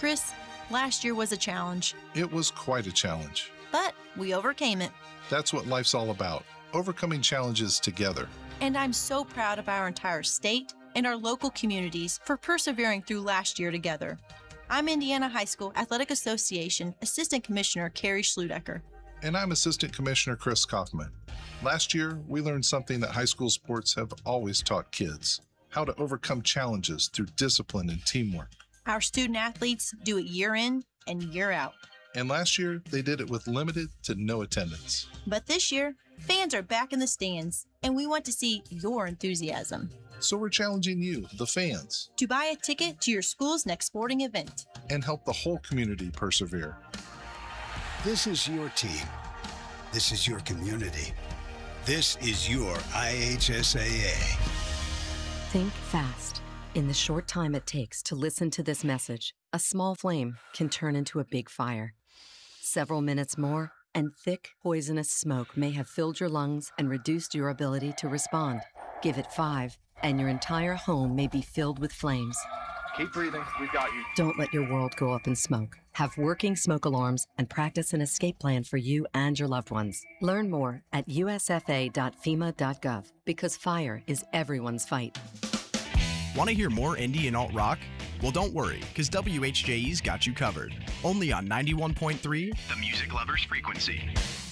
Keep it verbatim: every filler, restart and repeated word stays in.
Chris, last year was a challenge. It was quite a challenge. But we overcame it. That's what life's all about, overcoming challenges together. And I'm so proud of our entire state and our local communities for persevering through last year together. I'm Indiana High School Athletic Association Assistant Commissioner Carrie Schludecker. And I'm Assistant Commissioner Chris Kaufman. Last year, we learned something that high school sports have always taught kids: how to overcome challenges through discipline and teamwork. Our student athletes do it year in and year out. And last year, they did it with limited to no attendance. But this year, fans are back in the stands, and we want to see your enthusiasm. So we're challenging you, the fans, to buy a ticket to your school's next sporting event and help the whole community persevere. This is your team. This is your community. This is your I H S A A. Think fast. In the short time it takes to listen to this message, a small flame can turn into a big fire. Several minutes more, and thick, poisonous smoke may have filled your lungs and reduced your ability to respond. Give it five, and your entire home may be filled with flames. Keep breathing. We've got you. Don't let your world go up in smoke. Have working smoke alarms and practice an escape plan for you and your loved ones. Learn more at U S F A dot FEMA dot gov, because fire is everyone's fight. Want to hear more indie and alt-rock? Well, don't worry, because W H J E's got you covered. Only on ninety-one point three, The Music Lover's Frequency.